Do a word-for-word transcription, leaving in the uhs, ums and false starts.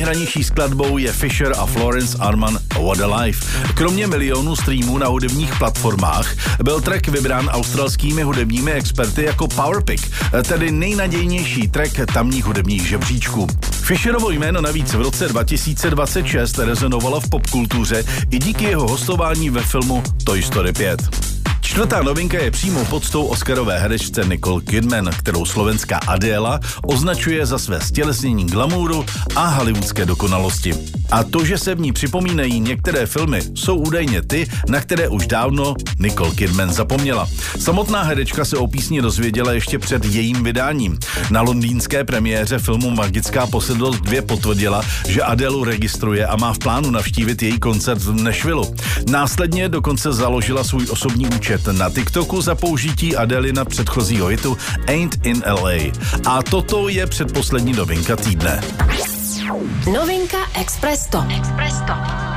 nejhranější skladbou je Fisher a Florence Arman What a Life. Kromě milionů streamů na hudebních platformách byl track vybrán australskými hudebními experty jako Powerpick, tedy nejnadějnější track tamních hudebních žebříčků. Fisherovo jméno navíc v roce dva tisíce dvacet šest rezonovalo v popkultuře i díky jeho hostování ve filmu Toy Story pět. Čtvrtá novinka je přímou poctou oscarové herečce Nicole Kidman, kterou slovenská Adéla označuje za své stělesnění glamouru a hollywoodské dokonalosti. A to, že se v ní připomínají některé filmy, jsou údajně ty, na které už dávno Nicole Kidman zapomněla. Samotná herečka se o písni dozvěděla ještě před jejím vydáním. Na londýnské premiéře filmu Magická posedlost dva potvrdila, že Adélu registruje a má v plánu navštívit její koncert v Nashvillu. Následně dokonce založila svůj osobní účet na TikToku za použití Adélina předchozího hitu Ain't in L A. A toto je předposlední novinka týdne. Novinka Express Stop. Express Stop.